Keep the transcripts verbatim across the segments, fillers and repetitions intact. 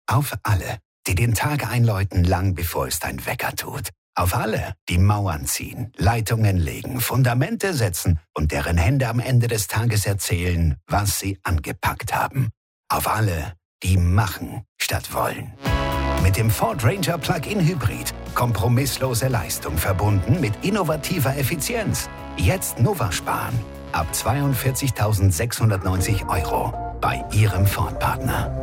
Auf alle, die den Tag einläuten, lang bevor es dein Wecker tut. Auf alle, die Mauern ziehen, Leitungen legen, Fundamente setzen und deren Hände am Ende des Tages erzählen, was sie angepackt haben. Auf alle, die machen statt wollen. Mit dem Ford Ranger Plug-in Hybrid. Kompromisslose Leistung verbunden mit innovativer Effizienz. Jetzt Nova sparen. Ab zweiundvierzigtausendsechshundertneunzig Euro bei Ihrem Ford-Partner.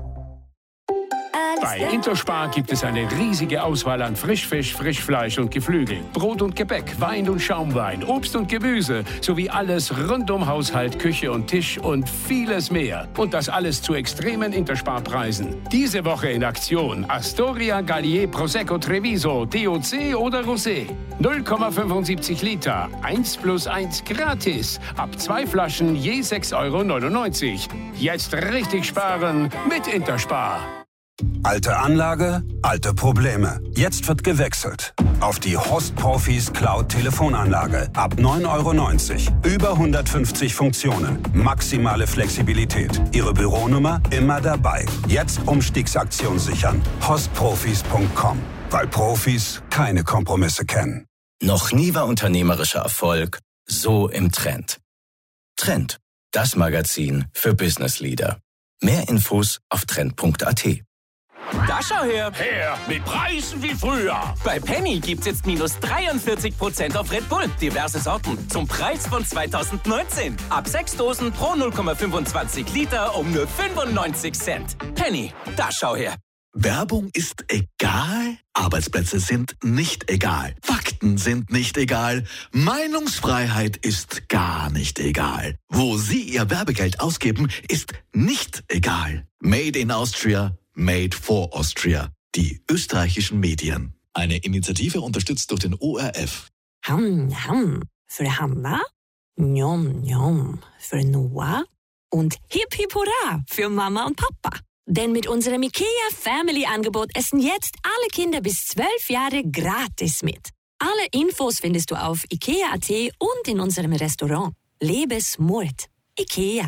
Bei Interspar gibt es eine riesige Auswahl an Frischfisch, Frischfleisch und Geflügel, Brot und Gebäck, Wein und Schaumwein, Obst und Gemüse sowie alles rund um Haushalt, Küche und Tisch und vieles mehr. Und das alles zu extremen Interspar-Preisen. Diese Woche in Aktion Astoria, Gallier, Prosecco, Treviso, D O C oder Rosé. null Komma fünfundsiebzig Liter, eins plus eins gratis. Ab zwei Flaschen je sechs Euro neunundneunzig. Jetzt richtig sparen mit Interspar. Alte Anlage, alte Probleme. Jetzt wird gewechselt. Auf die Host Profis Cloud Telefonanlage. Ab neun Euro neunzig. Über hundertfünfzig Funktionen. Maximale Flexibilität. Ihre Büronummer immer dabei. Jetzt Umstiegsaktion sichern. hostprofis punkt com. Weil Profis keine Kompromisse kennen. Noch nie war unternehmerischer Erfolg so im Trend. Trend, das Magazin für Business Leader. Mehr Infos auf trend punkt a t. Da schau her! Her mit Preisen wie früher! Bei Penny gibt's jetzt minus dreiundvierzig Prozent auf Red Bull. Diverse Sorten. Zum Preis von zweitausendneunzehn. Ab sechs Dosen pro null Komma fünfundzwanzig Liter um nur fünfundneunzig Cent. Penny, da schau her! Werbung ist egal, Arbeitsplätze sind nicht egal, Fakten sind nicht egal, Meinungsfreiheit ist gar nicht egal. Wo Sie Ihr Werbegeld ausgeben, ist nicht egal. Made in Austria, made for Austria. Die österreichischen Medien. Eine Initiative unterstützt durch den O R F. Ham, ham. Für Hanna, njom, njom. Für Noah und hip, hip, hurra für Mama und Papa. Denn mit unserem IKEA Family Angebot essen jetzt alle Kinder bis zwölf Jahre gratis mit. Alle Infos findest du auf ikea punkt a t und in unserem Restaurant. Lebe smart. IKEA.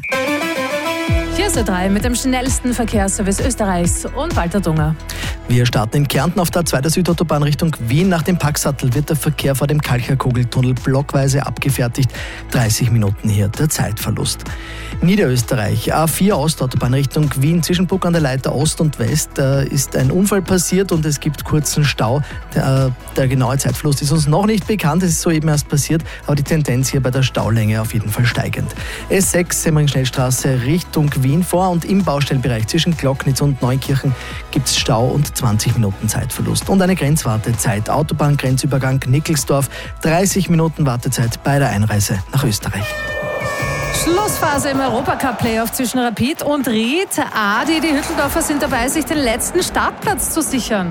Hier ist Ö drei mit dem schnellsten Verkehrsservice Österreichs und Walter Dunger. Wir starten in Kärnten auf der A zwei der Südautobahn Richtung Wien. Nach dem Packsattel wird der Verkehr vor dem Kalcher-Kugeltunnel blockweise abgefertigt. dreißig Minuten hier der Zeitverlust. Niederösterreich, A vier Ostautobahn Richtung Wien. Zwischen Bruck an der Leiter Ost und West äh, ist ein Unfall passiert und es gibt kurzen Stau. Der, äh, der genaue Zeitverlust ist uns noch nicht bekannt. Es ist soeben erst passiert, aber die Tendenz hier bei der Staulänge auf jeden Fall steigend. S sechs Semmering-Schnellstraße Richtung Wien. Vor und im Baustellenbereich zwischen Glocknitz und Neukirchen gibt es Stau und zwanzig Minuten Zeitverlust. Und eine Grenzwartezeit. Autobahngrenzübergang Nickelsdorf. dreißig Minuten Wartezeit bei der Einreise nach Österreich. Schlussphase im Europacup-Playoff zwischen Rapid und Ried. Adi, die Hütteldorfer sind dabei, sich den letzten Startplatz zu sichern.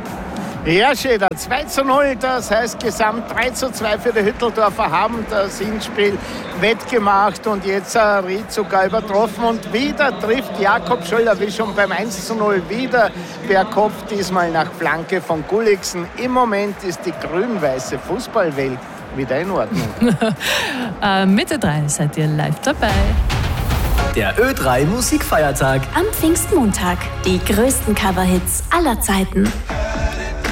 Ja, Schäder, zwei zu null, das heißt gesamt drei zu zwei für die Hütteldorfer, haben das Hinspiel wettgemacht und jetzt äh, Ried sogar übertroffen und wieder trifft Jakob Schöller wie schon beim eins zu null wieder per Kopf, diesmal nach Flanke von Gulliksen. Im Moment ist die grün-weiße Fußballwelt wieder in Ordnung. äh, Mitte drei seid ihr live dabei. Der Ö drei Musikfeiertag. Am Pfingstmontag. Die größten Coverhits aller Zeiten.